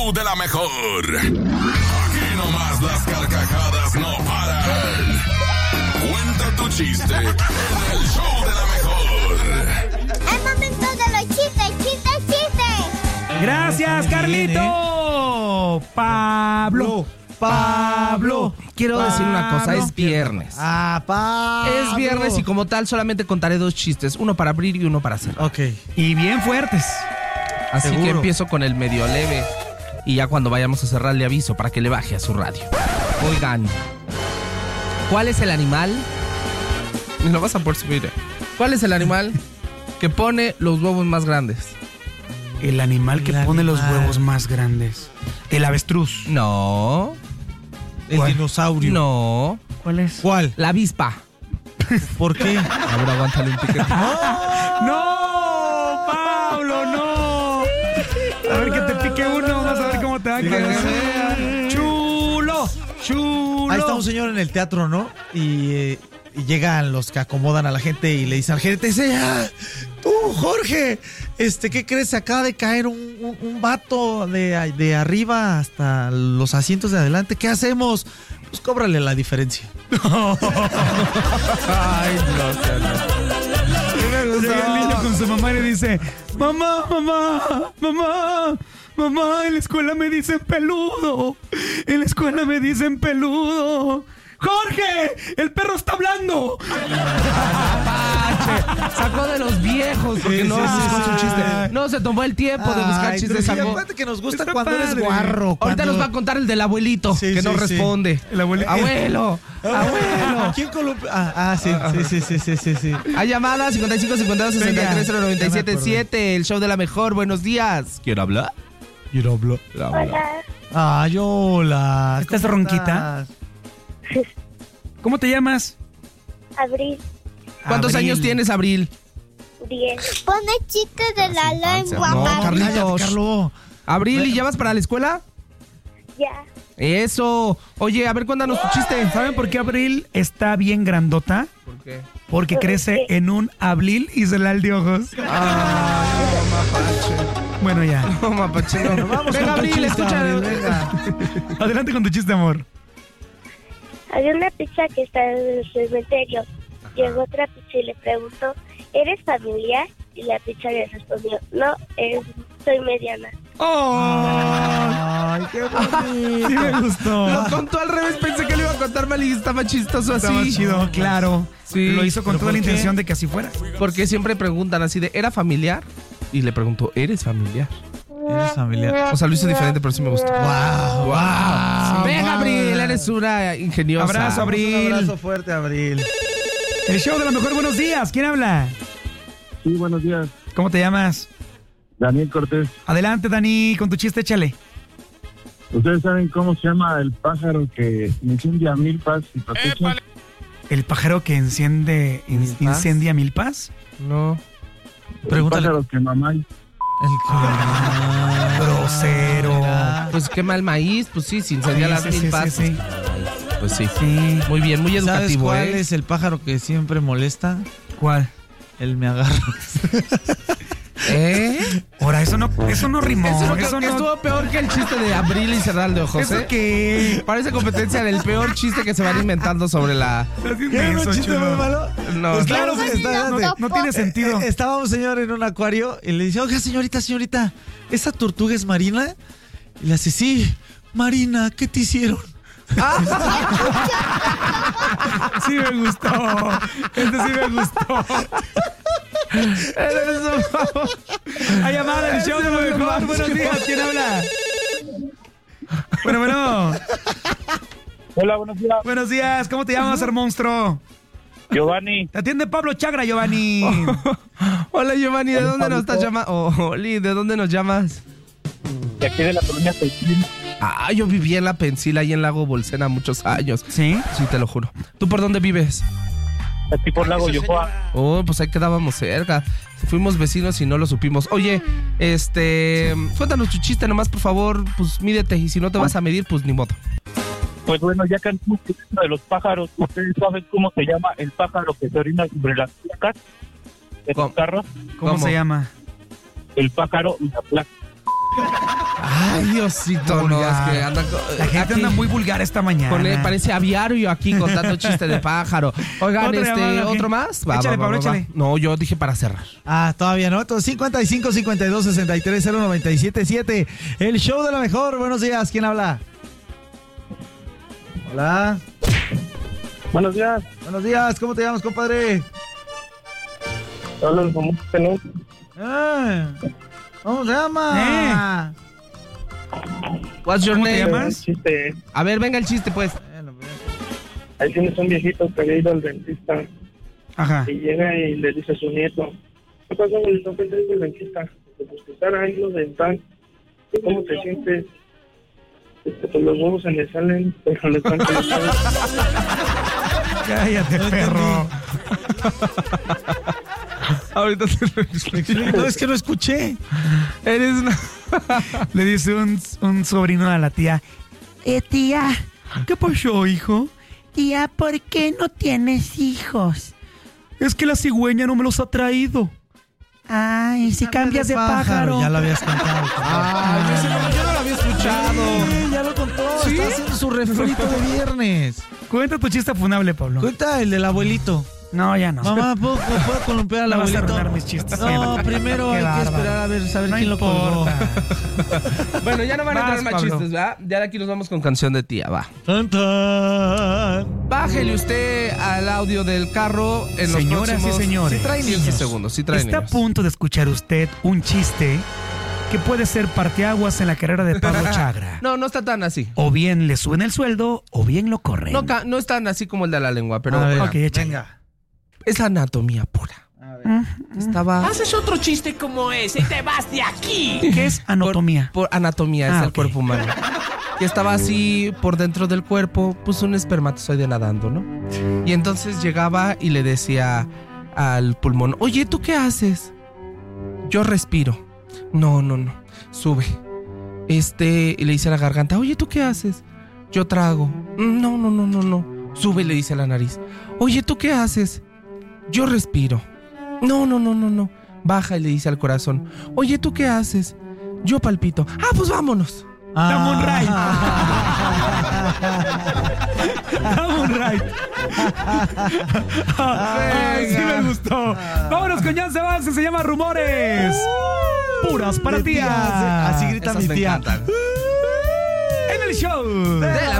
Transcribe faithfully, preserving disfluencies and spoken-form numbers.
De la mejor. Aquí nomás las carcajadas no paran. Cuenta tu chiste en el show de la mejor. Es momento de los chistes, chistes, chistes. Gracias, Carlito. Pablo. Pablo. Quiero Pablo. decir una cosa, es viernes. Ah, Pablo. Es viernes y como tal solamente contaré dos chistes, uno para abrir y uno para cerrar. Ok. Y bien fuertes. Así Seguro. que empiezo con el medio leve y ya cuando vayamos a cerrar le aviso para que le baje a su radio. Oigan, ¿cuál es el animal? Me lo vas a por subir. ¿Cuál es el animal que pone los huevos más grandes? El animal que El pone animal. los huevos más grandes. El avestruz. No. El ¿Cuál? dinosaurio. No. ¿Cuál es? ¿Cuál? La avispa. ¿Por qué? A ver, aguántale un piquete. ¡No! ¡Pablo, no! A ver que te pique uno, vas a ver cómo te va a quedar. ¡Chulo! ¡Chulo! Ahí está un señor en el teatro, ¿no? Y, eh, y llegan los que acomodan a la gente y le dicen al gerente, dice, ah, tú, Jorge, este, ¿qué crees? Se acaba de caer un, un, un vato de, de arriba hasta los asientos de adelante. ¿Qué hacemos? Pues cóbrale la diferencia. Ay, no sé, no. Llega el niño con su mamá y le dice, mamá, mamá, mamá, mamá, en la escuela me dicen peludo, en la escuela me dicen peludo. ¡Jorge! ¡El perro está hablando! Apache, sacó de los viejos porque Sí, no sí, sí, buscó sí. su chiste. No se tomó el tiempo de buscar Ay, chistes. Trujillo, Sacó. acuérdate que nos gusta Está cuando padre. eres guarro. Ahorita cuando- nos va a contar el del abuelito Sí, que no sí, sí. responde. El abuelito. Abuelo, abuelo. ¿Quién columpia? Ah, ah, sí, sí, sí, sí, sí, sí, sí. Hay llamada cincuenta y cinco cincuenta y dos sesenta y tres cero noventa y siete ya me siete, el show de la mejor. Buenos días. ¿Quién habla? Yo hablo. Hola. Ay, hola. ¿Estás ¿Cómo ronquita? estás? ¿Cómo te llamas? Abril ¿Cuántos Abril. años tienes, Abril? diez. Pone chistes de la infancia. lengua, No, Pablo. Carlitos. Cállate, Carlos. Abril, ¿y ya vas para la escuela? Ya. Eso. Oye, a ver, cuéntanos tu chiste. ¿Saben por qué Abril está bien grandota? ¿Por qué? Porque crece en un abril y se la de ojos. Ay, no, mapache. Bueno, ya. No, mapache, no. Vamos Venga, con tu Abril, chiste, escucha. Abril, venga. Adelante con tu chiste, amor. Había una pizza que estaba en el cementerio. Llegó otra pizza y le preguntó, ¿eres familiar? Y la pizza le respondió, no, es, soy mediana. Ay, qué bonito. Sí me gustó. Lo contó al revés, pensé que lo iba a contar mal y estaba chistoso así. Estaba chido, claro. Sí. Lo hizo con ¿Pero toda la por qué? intención de que así fuera. Porque siempre preguntan así de, ¿era familiar? Y le preguntó, ¿eres familiar? Eres familiar. O sea, lo hizo diferente, pero sí me gustó. Wow, wow. Venga, Abril, eres una ingeniosa. Abrazo, Abril. Un abrazo fuerte, Abril. El show de la mejor, buenos días. ¿Quién habla? Sí, buenos días. ¿Cómo te llamas? Daniel Cortés. Adelante, Dani, con tu chiste, échale. ¿Ustedes saben cómo se llama el pájaro que incendia milpas y cosecha? ¿El pájaro que enciende, in- ¿Milpas? incendia milpas? No. Pregúntale. El pájaro que mamá. El Ah, grosero. Pues quema el maíz, pues sí, sin incendiar Sí, las sí, sí, milpas. sí, sí. Pues sí. Sí. Muy bien, muy ¿Sabes educativo, cuál ¿eh? es el pájaro que siempre molesta? ¿Cuál? El me agarra. ¿Eh? Ahora, eso no, eso no rimó. Eso, no, Eso que no. estuvo peor que el chiste de Abril y cerrar de ojos, ¿Eso ¿eh? qué? Parece competencia del peor chiste que se van inventando sobre la... Estás bien ¿Qué? ¿Un menso, chiste chulo. muy malo? No. Pues claro, Eso que sí está- lo espérate. No tiene sentido. Eh, estaba un señor en un acuario y le dice, oiga, señorita, señorita, ¿esa tortuga es marina? Y le hace, sí, Marina, ¿qué te hicieron? Sí me gustó. Este sí me gustó. Eres un favor. Hay llamada del show de lo mejor. Buenos días. ¿Quién habla? Bueno, bueno. Hola, buenos días. Buenos días. ¿Cómo te llamas, ser monstruo? Giovanni. Te atiende Pablo Chagra, Giovanni. Hola, Giovanni, ¿de dónde nos estás llamando? Oh, Oli, ¿de dónde nos llamas? De aquí de la colonia Pelín. Ah, yo viví en La Pensil, ahí en Lago Bolsena, muchos años. ¿Sí? Sí, te lo juro. ¿Tú por dónde vives? Aquí por Lago Yojoa. Oh, pues ahí quedábamos cerca. Fuimos vecinos y no lo supimos. Oye, este... Cuéntanos tu chiste nomás, por favor. Pues mídete y si no te vas a medir, pues ni modo. Pues bueno, ya que estamos hablando de los pájaros, ¿ustedes saben cómo se llama el pájaro que se orina sobre las placas de ¿Cómo? los carros? ¿Cómo, ¿Cómo? se llama? El pájaro y la placa. Ay, Diosito, no, es que anda, La gente aquí, anda muy vulgar esta mañana. con él, parece aviario aquí contando chistes de pájaro. Oigan, Otra este, llamada, ¿otro ¿qué? más? Va, Échale, va, va, Pablo, va, va. échale. No, yo dije para cerrar. Ah, todavía no. Entonces, cincuenta y cinco, cincuenta y dos, sesenta y tres, cero noventa y siete siete. El show de la mejor. Buenos días. ¿Quién habla? Hola. Buenos días. Buenos días. ¿Cómo te llamas, compadre? Habla el famoso Pelón. Ah, ¿cómo se llama? What's your ¿Cómo te name? llamas? Chiste. A ver, venga el chiste, pues. Bueno, pues. Ahí tienes un viejito que había ido al dentista Ajá. y llega y le dice a su nieto: ¿qué pasó, abuelito? ¿Qué te dice el dentista? Pues que estar ahí lo dental. ¿Y cómo te sientes? Dice, pues los huevos se le salen, pero le están colocando. Cállate, perro. Ahorita te lo explico. No, es que no escuché. Eres una... Le dice un, un sobrino a la tía. Eh, tía. ¿Qué pasó, hijo? Tía, ¿por qué no tienes hijos? Es que la cigüeña no me los ha traído. Ay, si cambias de pájaro. Ya lo habías contado. Ah, yo, ese no, yo no lo había escuchado. Sí, ya lo contó. ¿Sí? Está haciendo su refrito de viernes. Cuenta tu chiste funable, Pablo. Cuenta el del abuelito. No, ya no. Mamá, ¿puedo, puedo columpiar al No vas a abuelito? arruinar mis chistes. No, primero Qué hay que bárbaro. esperar a ver, saber No quién lo colgó. importa. Bueno, ya no van a Vas, entrar más Pablo. chistes, ¿verdad? Ya de aquí nos vamos con canción de tía, va. Tan, tan. Bájele usted al audio del carro en los Señoras y próximos señores. sí trae quince segundos. Sí trae Está a niños. punto de escuchar usted un chiste que puede ser parteaguas en la carrera de Pablo Chagra. No, no está tan así. O bien le suben el sueldo o bien lo corren. No, ca- no es tan así como el de la lengua, pero A ver, Ok, échale. venga. es anatomía pura. Estaba Haces otro chiste como ese y te vas de aquí. ¿Qué es anatomía? por, por anatomía, es Ah, el ok. cuerpo humano. Que estaba así por dentro del cuerpo, pues un espermatozoide nadando, ¿no? Y entonces llegaba y le decía al pulmón: oye, ¿tú qué haces? Yo respiro. No, no, no. Sube. Este, y le dice a la garganta: oye, ¿tú qué haces? Yo trago. No, no, no, no, no. Sube y le dice a la nariz: oye, ¿tú qué haces? Yo respiro. No, no, no, no, no. Baja y le dice al corazón: oye, ¿tú qué haces? Yo palpito. Ah, pues vámonos. Dame un ride. Dame un ride. Ay, sí me gustó. Vámonos con Jan Sebastián, se llama Rumores. Puras para De ti. tías, así grita Esas mi me tía. encantan. En el show. De la